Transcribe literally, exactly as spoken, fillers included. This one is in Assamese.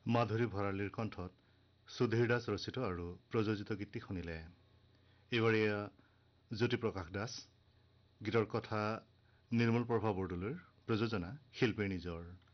মাধুৰী ভৰালীৰ কণ্ঠত সুধীৰ দাস ৰচিত আৰু প্ৰযোজিত গীতটি শুনিলে। এইবাৰ এয়া জ্যোতিপ্ৰকাশ দাস, গীতৰ কথা নিৰ্মল প্ৰভা বৰদলৈৰ, প্ৰযোজনা শিল্পীৰ নিজৰ।